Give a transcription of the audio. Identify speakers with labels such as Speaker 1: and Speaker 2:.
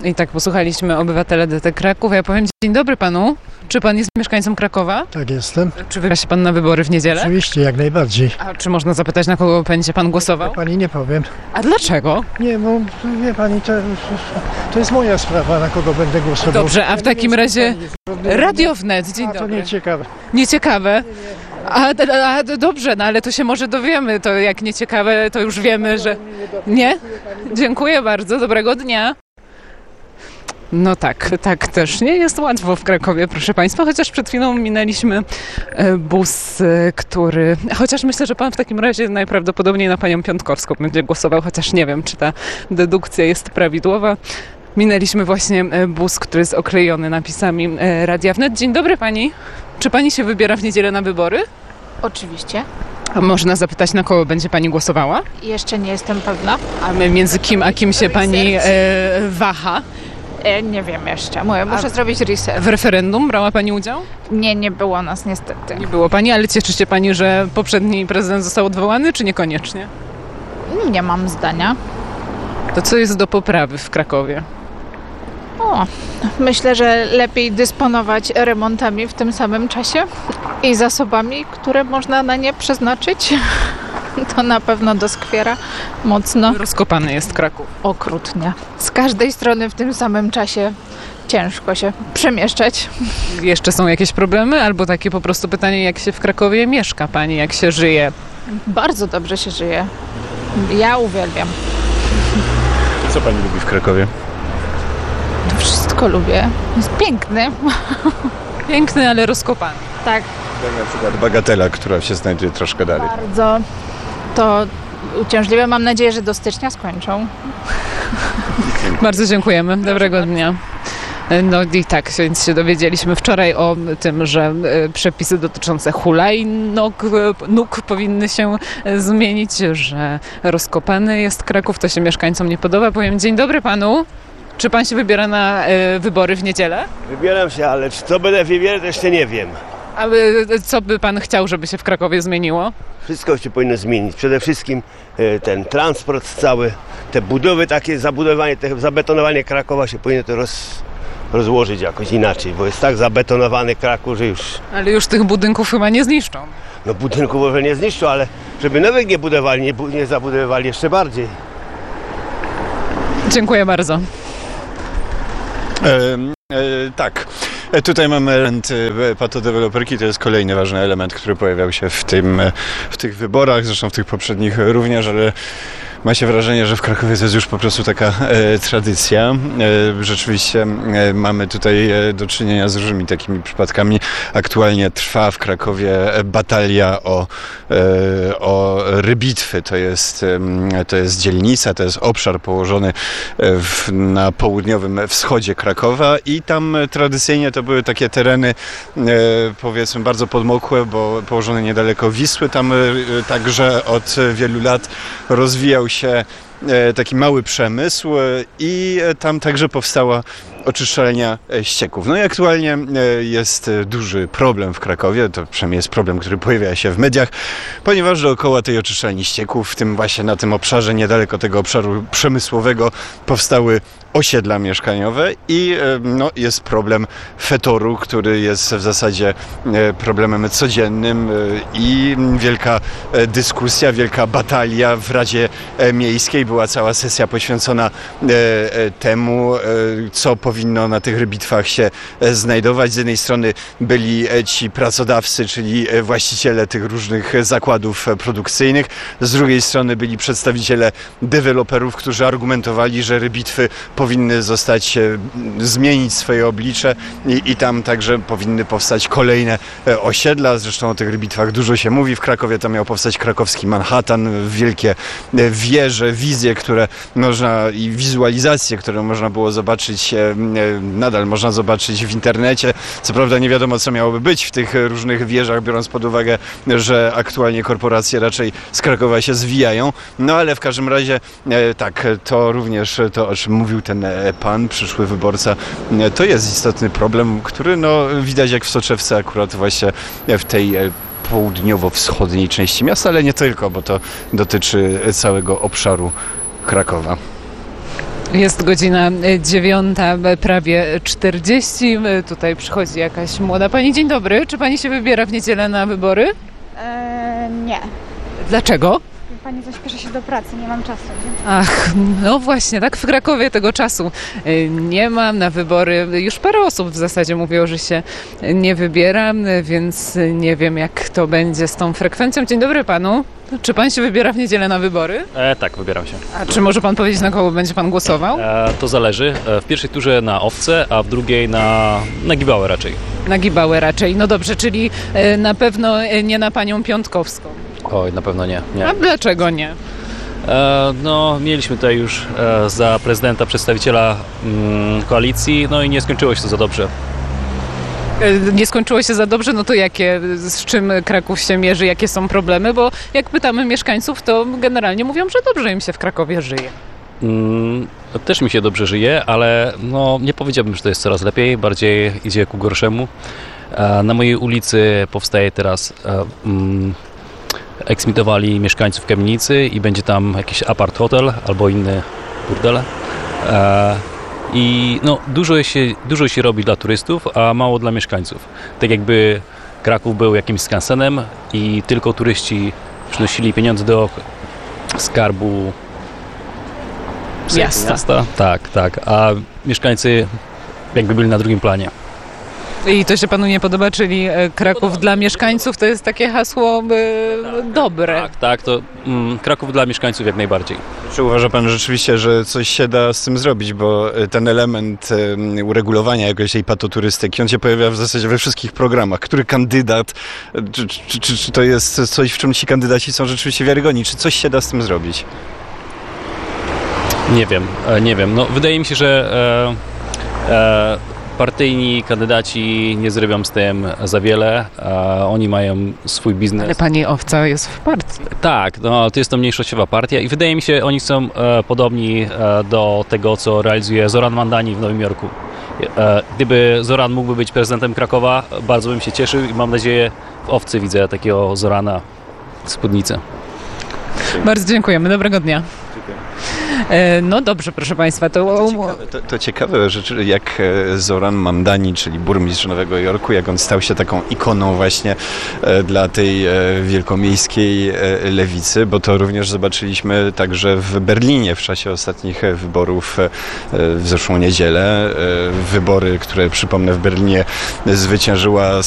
Speaker 1: I tak posłuchaliśmy obywatela DT Kraków. Ja powiem dzień dobry panu. Czy pan jest mieszkańcem Krakowa?
Speaker 2: Tak, jestem.
Speaker 1: Czy wybiera się pan na wybory w niedzielę?
Speaker 2: Oczywiście, jak najbardziej.
Speaker 1: A czy można zapytać, na kogo będzie pan głosował?
Speaker 2: Pani nie powiem.
Speaker 1: A dlaczego?
Speaker 2: Nie, bo wie pani, to jest moja sprawa, na kogo będę głosował.
Speaker 1: Dobrze, a w takim razie Radio Wnet, dzień
Speaker 2: To
Speaker 1: dobry.
Speaker 2: nieciekawe.
Speaker 1: Nieciekawe? A dobrze, no ale to się może dowiemy. To jak nieciekawe, to już wiemy, że... Nie? Dziękuję bardzo, dobrego dnia. No tak też nie jest łatwo w Krakowie, proszę państwa, chociaż przed chwilą minęliśmy bus, który... Chociaż myślę, że pan w takim razie najprawdopodobniej na panią Piątkowską będzie głosował, chociaż nie wiem, czy ta dedukcja jest prawidłowa. Minęliśmy właśnie bus, który jest oklejony napisami Radia Wnet. Dzień dobry pani. Czy pani się wybiera w niedzielę na wybory?
Speaker 3: Oczywiście.
Speaker 1: A można zapytać, na kogo będzie pani głosowała?
Speaker 3: Jeszcze nie jestem pewna.
Speaker 1: A między kim a kim się pani waha?
Speaker 3: Nie wiem jeszcze. Muszę zrobić research.
Speaker 1: W referendum brała pani udział?
Speaker 3: Nie było nas niestety.
Speaker 1: Nie było pani, ale cieszy się pani, że poprzedni prezydent został odwołany, czy niekoniecznie?
Speaker 3: Nie mam zdania.
Speaker 1: To co jest do poprawy w Krakowie?
Speaker 3: Myślę, że lepiej dysponować remontami w tym samym czasie i zasobami, które można na nie przeznaczyć. To na pewno doskwiera mocno.
Speaker 1: Rozkopany jest Kraków.
Speaker 3: Okrutnie. Z każdej strony w tym samym czasie ciężko się przemieszczać.
Speaker 1: Jeszcze są jakieś problemy? Albo takie po prostu pytanie, jak się w Krakowie mieszka pani, jak się żyje?
Speaker 3: Bardzo dobrze się żyje. Ja uwielbiam.
Speaker 4: Co pani lubi w Krakowie?
Speaker 3: To wszystko lubię. Jest piękny.
Speaker 1: Piękny, ale rozkopany.
Speaker 3: Tak.
Speaker 4: Jak na przykład Bagatela, która się znajduje troszkę dalej.
Speaker 3: Bardzo to uciążliwe. Mam nadzieję, że do stycznia skończą.
Speaker 1: Bardzo dziękujemy. Dobrego dnia. No i tak, więc się dowiedzieliśmy wczoraj o tym, że przepisy dotyczące hulajnóg powinny się zmienić, że rozkopany jest Kraków. To się mieszkańcom nie podoba. Powiem dzień dobry panu. Czy pan się wybiera na wybory w niedzielę?
Speaker 5: Wybieram się, ale czy to będę wybierał, to jeszcze nie wiem.
Speaker 1: A co by pan chciał, żeby się w Krakowie zmieniło?
Speaker 5: Wszystko się powinno zmienić. Przede wszystkim ten transport cały, te budowy takie, zabudowanie, te zabetonowanie Krakowa się powinno to rozłożyć jakoś inaczej, bo jest tak zabetonowany Kraków, że już...
Speaker 1: Ale już tych budynków chyba nie zniszczą.
Speaker 5: No budynków może nie zniszczą, ale żeby nowych nie budowali, nie zabudowywali jeszcze bardziej.
Speaker 1: Dziękuję bardzo.
Speaker 4: Tak. Tutaj mamy element patodeweloperki, to jest kolejny ważny element, który pojawiał się w tych wyborach, zresztą w tych poprzednich również, ale ma się wrażenie, że w Krakowie to jest już po prostu taka tradycja. Rzeczywiście mamy tutaj do czynienia z różnymi takimi przypadkami. Aktualnie trwa w Krakowie batalia o rybitwy. To jest dzielnica, to jest obszar położony na południowym wschodzie Krakowa i tam tradycyjnie to były takie tereny powiedzmy bardzo podmokłe, bo położone niedaleko Wisły. Tam także od wielu lat rozwijał się taki mały przemysł i tam także powstała oczyszczalnia ścieków. No i aktualnie jest duży problem w Krakowie, to przynajmniej jest problem, który pojawia się w mediach, ponieważ dookoła tej oczyszczalni ścieków, w tym właśnie na tym obszarze, niedaleko tego obszaru przemysłowego, powstały osiedla mieszkaniowe i jest problem fetoru, który jest w zasadzie problemem codziennym i wielka dyskusja, wielka batalia w Radzie Miejskiej. Była cała sesja poświęcona temu, co powinno na tych rybitwach się znajdować. Z jednej strony byli ci pracodawcy, czyli właściciele tych różnych zakładów produkcyjnych. Z drugiej strony byli przedstawiciele deweloperów, którzy argumentowali, że rybitwy powinny zmienić swoje oblicze i tam także powinny powstać kolejne osiedla. Zresztą o tych rybitwach dużo się mówi. W Krakowie tam miał powstać krakowski Manhattan, wielkie wieże, wizje, i wizualizacje, które można było zobaczyć, nadal można zobaczyć w internecie. Co prawda nie wiadomo, co miałoby być w tych różnych wieżach, biorąc pod uwagę, że aktualnie korporacje raczej z Krakowa się zwijają. No ale w każdym razie tak, to również to, o czym mówił ten pan, przyszły wyborca, to jest istotny problem, który widać jak w soczewce akurat właśnie w tej południowo-wschodniej części miasta, ale nie tylko, bo to dotyczy całego obszaru Krakowa.
Speaker 1: Jest godzina 9, prawie 40. Tutaj przychodzi jakaś młoda pani. Dzień dobry. Czy pani się wybiera w niedzielę na wybory?
Speaker 6: Nie.
Speaker 1: Dlaczego?
Speaker 6: Pani coś śpieszy się do pracy, nie mam czasu.
Speaker 1: Ach, no właśnie, tak w Krakowie tego czasu nie mam na wybory. Już parę osób w zasadzie mówiło, że się nie wybiera, więc nie wiem, jak to będzie z tą frekwencją. Dzień dobry panu. Czy pan się wybiera w niedzielę na wybory?
Speaker 7: Tak, wybieram się.
Speaker 1: A czy może pan powiedzieć, na kogo będzie pan głosował?
Speaker 7: To zależy. W pierwszej turze na Owce, a w drugiej na Gibałę raczej.
Speaker 1: Na Gibałę raczej. No dobrze, czyli na pewno nie na panią Piątkowską.
Speaker 7: Oj, na pewno nie.
Speaker 1: A dlaczego nie?
Speaker 7: No, mieliśmy tutaj już za prezydenta przedstawiciela koalicji, no i nie skończyło się to za dobrze.
Speaker 1: Nie skończyło się za dobrze, no to z czym Kraków się mierzy, jakie są problemy? Bo jak pytamy mieszkańców, to generalnie mówią, że dobrze im się w Krakowie żyje.
Speaker 7: Też mi się dobrze żyje, ale no, nie powiedziałbym, że to jest coraz lepiej, bardziej idzie ku gorszemu. Na mojej ulicy powstaje teraz, eksmitowali mieszkańców kamienicy i będzie tam jakiś apart hotel albo inny burdel. I no, dużo się robi dla turystów, a mało dla mieszkańców. Tak jakby Kraków był jakimś skansenem i tylko turyści przynosili pieniądze do skarbu miasta. Tak, a mieszkańcy jakby byli na drugim planie.
Speaker 1: I to się panu nie podoba, czyli Kraków dla mieszkańców to jest takie hasło dobre.
Speaker 7: Tak, to Kraków dla mieszkańców jak najbardziej.
Speaker 4: Czy uważa pan rzeczywiście, że coś się da z tym zrobić, bo ten element uregulowania jakoś tej patoturystyki, on się pojawia w zasadzie we wszystkich programach. Który kandydat, czy to jest coś, w czym ci kandydaci są rzeczywiście wiarygodni? Czy coś się da z tym zrobić?
Speaker 7: Nie wiem. No, wydaje mi się, że partyjni kandydaci nie zrobią z tym za wiele, oni mają swój biznes.
Speaker 1: Ale pani Owca jest w partii.
Speaker 7: Tak, no, to jest to mniejszościowa partia i wydaje mi się, oni są podobni do tego, co realizuje Zoran Mandani w Nowym Jorku. Gdyby Zoran mógłby być prezydentem Krakowa, bardzo bym się cieszył i mam nadzieję, w Owcy widzę takiego Zorana w spódnicy.
Speaker 1: Bardzo dziękujemy, dobrego dnia. No dobrze, proszę państwa,
Speaker 4: To ciekawe rzeczy, jak Zoran Mandani, czyli burmistrz Nowego Jorku, jak on stał się taką ikoną właśnie dla tej wielkomiejskiej lewicy, bo to również zobaczyliśmy także w Berlinie w czasie ostatnich wyborów w zeszłą niedzielę. Wybory, które przypomnę w Berlinie zwyciężyła